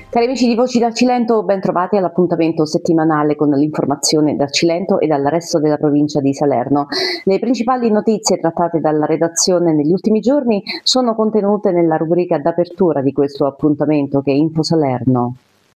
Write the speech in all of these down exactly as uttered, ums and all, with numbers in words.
Cari amici di Voci dal Cilento, ben trovati all'appuntamento settimanale con l'informazione dal Cilento e dal resto della provincia di Salerno. Le principali notizie trattate dalla redazione negli ultimi giorni sono contenute nella rubrica d'apertura di questo appuntamento che è Info Salerno.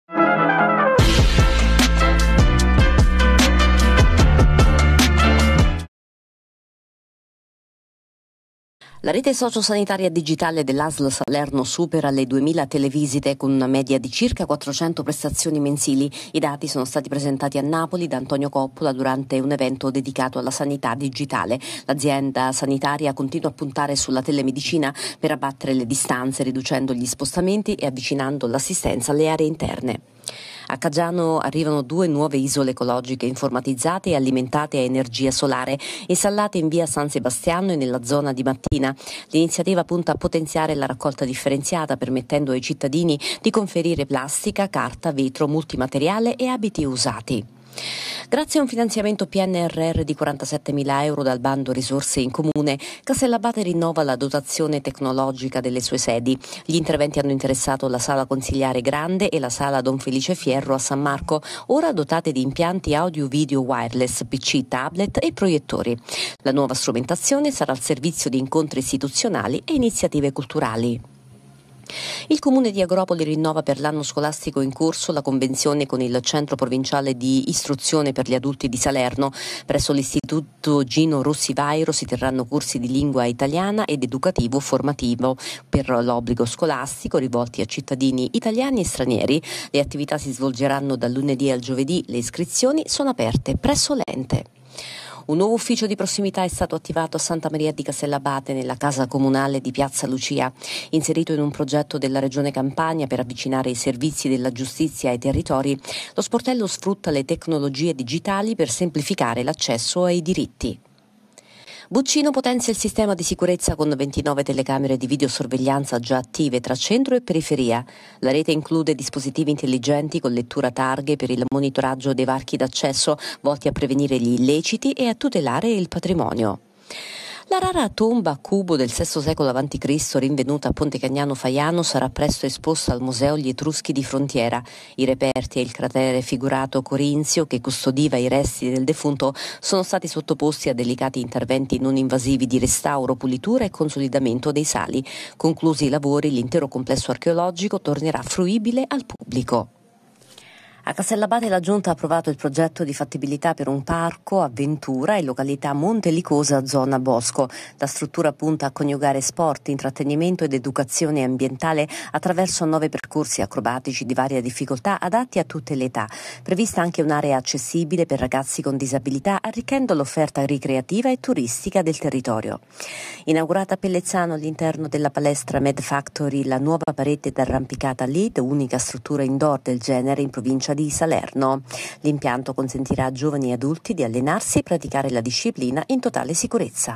La rete sociosanitaria digitale dell'A S L Salerno supera le duemila televisite con una media di circa quattrocento prestazioni mensili. I dati sono stati presentati a Napoli da Antonio Coppola durante un evento dedicato alla sanità digitale. L'azienda sanitaria continua a puntare sulla telemedicina per abbattere le distanze, riducendo gli spostamenti e avvicinando l'assistenza alle aree interne. A Caggiano arrivano due nuove isole ecologiche informatizzate e alimentate a energia solare, installate in via San Sebastiano e nella zona di Mattina. L'iniziativa punta a potenziare la raccolta differenziata, permettendo ai cittadini di conferire plastica, carta, vetro, multimateriale e abiti usati. Grazie a un finanziamento P N R R di quarantasettemila euro dal bando Risorse in Comune, Castellabate rinnova la dotazione tecnologica delle sue sedi. Gli interventi hanno interessato la sala consiliare Grande e la sala Don Felice Fierro a San Marco, ora dotate di impianti audio-video wireless, P C, tablet e proiettori. La nuova strumentazione sarà al servizio di incontri istituzionali e iniziative culturali. Il Comune di Agropoli rinnova per l'anno scolastico in corso la convenzione con il Centro Provinciale di Istruzione per gli Adulti di Salerno. Presso l'Istituto Gino Rossi Vairo si terranno corsi di lingua italiana ed educativo formativo per l'obbligo scolastico rivolti a cittadini italiani e stranieri. Le attività si svolgeranno dal lunedì al giovedì. Le iscrizioni sono aperte presso l'ente. Un nuovo ufficio di prossimità è stato attivato a Santa Maria di Castellabate, nella casa comunale di Piazza Lucia. Inserito in un progetto della Regione Campania per avvicinare i servizi della giustizia ai territori, lo sportello sfrutta le tecnologie digitali per semplificare l'accesso ai diritti. Buccino potenzia il sistema di sicurezza con ventinove telecamere di videosorveglianza già attive tra centro e periferia. La rete include dispositivi intelligenti con lettura targhe per il monitoraggio dei varchi d'accesso volti a prevenire gli illeciti e a tutelare il patrimonio. La rara tomba a cubo del sesto secolo avanti Cristo rinvenuta a Ponte Cagnano Faiano sarà presto esposta al Museo Gli Etruschi di Frontiera. I reperti e il cratere figurato corinzio che custodiva i resti del defunto sono stati sottoposti a delicati interventi non invasivi di restauro, pulitura e consolidamento dei sali. Conclusi i lavori, l'intero complesso archeologico tornerà fruibile al pubblico. A Castellabate la Giunta ha approvato il progetto di fattibilità per un parco avventura in località Montelicosa, zona Bosco. La struttura punta a coniugare sport, intrattenimento ed educazione ambientale attraverso nove percorsi acrobatici di varia difficoltà adatti a tutte le età. Prevista anche un'area accessibile per ragazzi con disabilità, arricchendo l'offerta ricreativa e turistica del territorio. Inaugurata a Pellezzano all'interno della palestra Med Factory la nuova parete d'arrampicata L E D, unica struttura indoor del genere in provincia di Salerno. L'impianto consentirà a giovani e adulti di allenarsi e praticare la disciplina in totale sicurezza.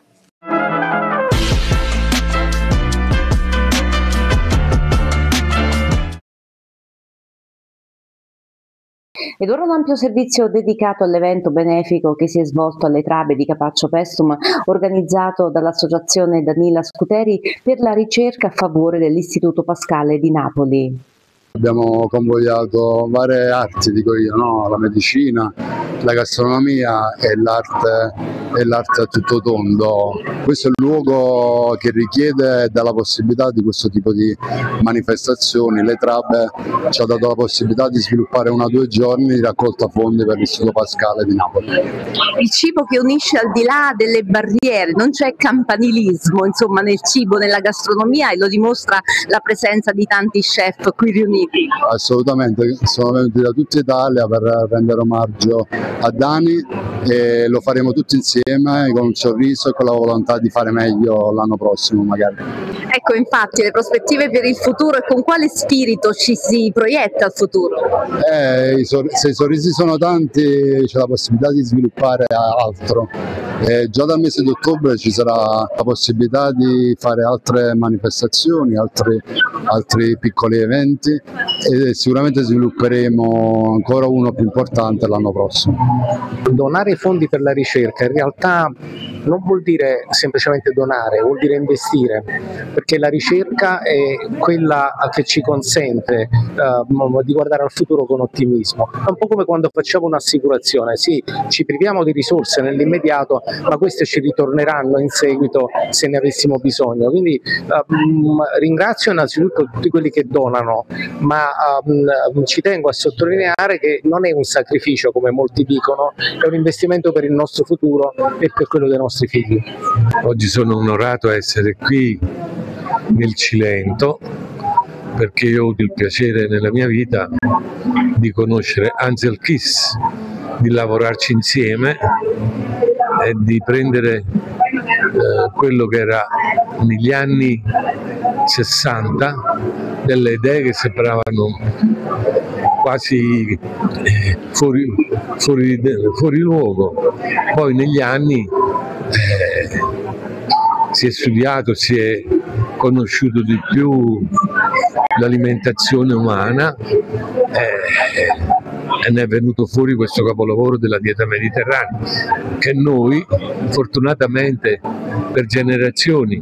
Ed ora un ampio servizio dedicato all'evento benefico che si è svolto alle Trabe di Capaccio Pestum, organizzato dall'Associazione Danila Scuteri per la ricerca a favore dell'Istituto Pascale di Napoli. Abbiamo convogliato varie arti, dico io, no? La medicina, la gastronomia e l'arte, e l'arte a tutto tondo. Questo è il luogo che richiede e dà la possibilità di questo tipo di manifestazioni. Le Trabe ci ha dato la possibilità di sviluppare una o due giorni di raccolta fondi per l'Istituto Pascale di Napoli. Il cibo che unisce al di là delle barriere, non c'è campanilismo insomma nel cibo, nella gastronomia, e lo dimostra la presenza di tanti chef qui riuniti. Assolutamente, sono venuti da tutta Italia per rendere omaggio a Dani e lo faremo tutti insieme con un sorriso e con la volontà di fare meglio l'anno prossimo magari. Ecco, infatti, le prospettive per il futuro e con quale spirito ci si proietta al futuro? Eh, se i sorrisi sono tanti c'è la possibilità di sviluppare altro. Eh, già dal mese di ottobre ci sarà la possibilità di fare altre manifestazioni, altri, altri piccoli eventi e sicuramente svilupperemo ancora uno più importante l'anno prossimo. Donare fondi per la ricerca in realtà non vuol dire semplicemente donare, vuol dire investire, perché la ricerca è quella che ci consente uh, di guardare al futuro con ottimismo. È un po' come quando facciamo un'assicurazione, sì, ci priviamo di risorse nell'immediato, ma queste ci ritorneranno in seguito se ne avessimo bisogno. Quindi uh, ringrazio innanzitutto tutti quelli che donano, ma uh, ci tengo a sottolineare che non è un sacrificio come molti dicono, è un investimento per il nostro futuro e per quello dei nostri figli. Oggi sono onorato a essere qui nel Cilento perché io ho avuto il piacere nella mia vita di conoscere Ansel Keys, di lavorarci insieme e di prendere eh, quello che era negli anni sessanta delle idee che sembravano quasi eh, fuori, fuori, fuori luogo. Poi negli anni eh, si è studiato, si è conosciuto di più l'alimentazione umana eh, e ne è venuto fuori questo capolavoro della dieta mediterranea che noi fortunatamente per generazioni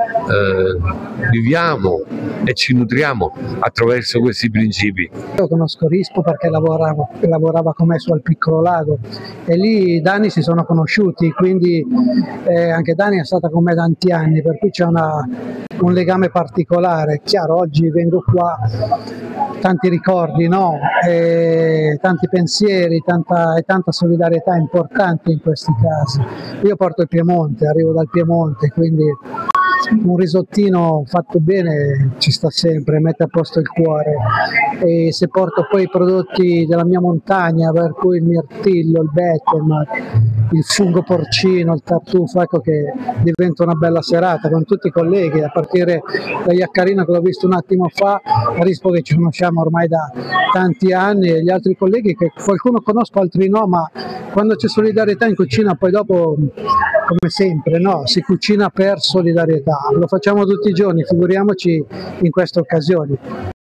eh, viviamo e ci nutriamo attraverso questi principi. Io conosco Rispo perché lavoravo, lavorava con me su Al Piccolo Lago e lì Dani si sono conosciuti, quindi eh, anche Dani è stata con me tanti anni, per cui c'è una, un legame particolare. Chiaro, oggi vengo qua, tanti ricordi, no? E tanti pensieri, tanta, e tanta solidarietà importante in questi casi. Io porto il Piemonte, arrivo dal Piemonte, quindi un risottino fatto bene ci sta sempre, mette a posto il cuore. E se porto poi i prodotti della mia montagna, per cui il mirtillo, il betem, il fungo porcino, il tartufo, ecco che diventa una bella serata con tutti i colleghi, a partire da Iaccarino che l'ho visto un attimo fa, a Rispo che ci conosciamo ormai da tanti anni, e gli altri colleghi che qualcuno conosco, altri no, ma quando c'è solidarietà in cucina poi dopo, come sempre, no? Si cucina per solidarietà, lo facciamo tutti i giorni, figuriamoci in queste occasioni.